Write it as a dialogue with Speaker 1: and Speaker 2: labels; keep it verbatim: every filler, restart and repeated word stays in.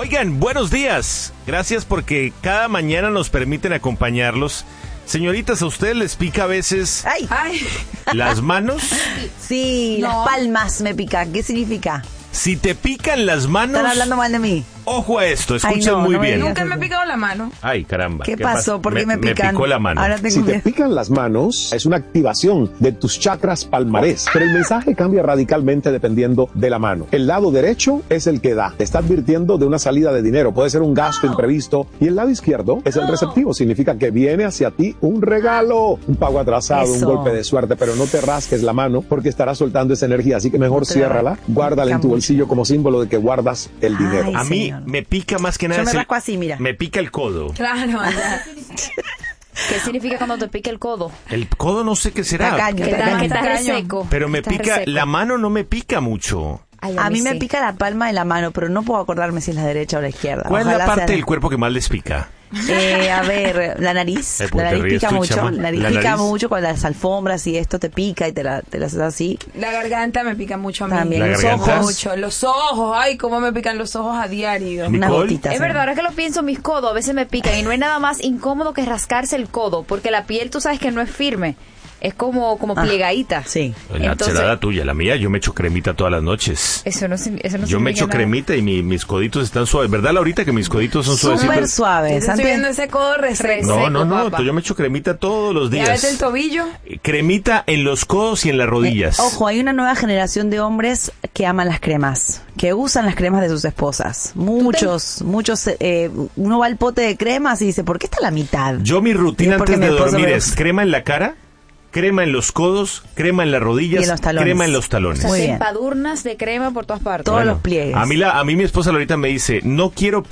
Speaker 1: Oigan, buenos días. Gracias porque cada mañana nos permiten acompañarlos. Señoritas, ¿a ustedes les pica a veces
Speaker 2: Ay.
Speaker 3: Ay.
Speaker 1: las manos?
Speaker 2: Sí,
Speaker 3: No.
Speaker 2: las palmas me pica. ¿Qué significa?
Speaker 1: Si te pican las manos,
Speaker 2: Están hablando mal de mí.
Speaker 1: ojo a esto, escuchen
Speaker 2: Ay, no,
Speaker 1: muy
Speaker 2: no me
Speaker 1: bien.
Speaker 2: digas.
Speaker 3: Nunca me he picado la mano.
Speaker 1: Ay, caramba.
Speaker 2: ¿Qué pasó? ¿Por qué me
Speaker 1: Me
Speaker 2: pican?
Speaker 1: picó la mano.
Speaker 2: Ahora tengo
Speaker 4: Si te
Speaker 2: miedo.
Speaker 4: pican las manos, es una activación de tus chakras palmarés, pero el mensaje cambia radicalmente dependiendo de la mano. El lado derecho es el que da, te está advirtiendo de una salida de dinero, puede ser un gasto imprevisto, y el lado izquierdo es el receptivo, significa que viene hacia ti un regalo, un pago atrasado,
Speaker 2: Eso.
Speaker 4: un golpe de suerte, pero no te rasques la mano porque estarás soltando esa energía, así que mejor
Speaker 2: No te
Speaker 4: ciérrala,
Speaker 2: la-
Speaker 4: guárdala en tu
Speaker 2: mucho.
Speaker 4: bolsillo como símbolo de que guardas el dinero.
Speaker 2: Ay,
Speaker 1: A mí
Speaker 2: señor.
Speaker 1: me pica más que nada.
Speaker 2: Yo me
Speaker 1: es el-
Speaker 2: rasco así, mira.
Speaker 1: Me pica el codo.
Speaker 3: Claro, ya.
Speaker 5: ¿Qué significa cuando te pica el codo?
Speaker 1: El codo no sé qué será.
Speaker 2: Tacaño,
Speaker 5: Que
Speaker 2: tacaño.
Speaker 5: estás que estás
Speaker 3: Tacaño.
Speaker 5: reseco.
Speaker 1: Pero me
Speaker 5: Estás
Speaker 1: pica,
Speaker 5: reseco.
Speaker 1: la mano no me pica mucho.
Speaker 5: Ay,
Speaker 2: A mí me
Speaker 5: sí.
Speaker 2: pica la palma de la mano, pero no puedo acordarme si es la derecha o la izquierda.
Speaker 1: ¿Cuál es la
Speaker 2: Ojalá
Speaker 1: parte
Speaker 2: sea-
Speaker 1: del cuerpo que más les pica?
Speaker 2: Eh, a ver, la nariz.
Speaker 1: Eh, ¿por
Speaker 2: La
Speaker 1: qué
Speaker 2: nariz
Speaker 1: ríes
Speaker 2: pica
Speaker 1: tú,
Speaker 2: mucho.
Speaker 1: chama?
Speaker 2: La nariz
Speaker 1: ¿La
Speaker 2: pica
Speaker 1: nariz?
Speaker 2: mucho con las alfombras y esto te pica y te la, te la haces así.
Speaker 3: La garganta me pica mucho a mí.
Speaker 2: También.
Speaker 1: ¿La
Speaker 3: los
Speaker 1: garganta?
Speaker 3: ojos mucho. Los ojos, ay, cómo me pican los ojos a diario.
Speaker 1: Ni-
Speaker 2: Una
Speaker 1: Nicole.
Speaker 2: gotita.
Speaker 5: Es
Speaker 2: sí.
Speaker 5: verdad, ahora que lo pienso, mis codos a veces me pican y no hay nada más incómodo que rascarse el codo, porque la piel tú sabes que no es firme, es como, como
Speaker 2: Ah,
Speaker 5: pliegadita.
Speaker 2: Sí.
Speaker 1: La
Speaker 5: Entonces-
Speaker 1: será la tuya, la mía, yo me echo cremita todas las noches.
Speaker 5: Eso no, sig- eso no
Speaker 1: Yo me
Speaker 5: significa
Speaker 1: echo
Speaker 5: nada.
Speaker 1: cremita y mi- mis coditos están suaves. ¿Verdad, Laurita, que mis coditos son
Speaker 2: Súper
Speaker 1: suavecitos?
Speaker 3: Yo
Speaker 2: suaves.
Speaker 3: estoy
Speaker 2: Antes-
Speaker 3: viendo ese codo reseco.
Speaker 1: No,
Speaker 5: seco,
Speaker 1: no, no,
Speaker 5: papá.
Speaker 1: yo me echo cremita todos los
Speaker 3: Ya ves el
Speaker 1: días.
Speaker 3: tobillo.
Speaker 1: Cremita en los codos y en las rodillas.
Speaker 2: Eh, ojo, hay una nueva generación de hombres que aman las cremas, que usan las cremas de sus esposas. Muchos, muchos. Eh, uno va al pote de cremas y dice, ¿por qué está la mitad?
Speaker 1: Yo mi
Speaker 2: Y
Speaker 1: rutina
Speaker 2: es porque
Speaker 1: antes de
Speaker 2: mi esposo
Speaker 1: dormir
Speaker 2: me
Speaker 1: es
Speaker 2: gusta.
Speaker 1: crema en la cara, crema en los codos, crema en las rodillas,
Speaker 2: Y en los talones.
Speaker 1: crema en los
Speaker 5: O
Speaker 1: talones.
Speaker 5: sea,
Speaker 2: Muy
Speaker 5: te
Speaker 2: bien.
Speaker 5: empadurnas de crema por todas partes.
Speaker 2: Todos
Speaker 1: Bueno,
Speaker 2: los pliegues.
Speaker 1: A mí, la, a mí mi esposa ahorita me dice, no quiero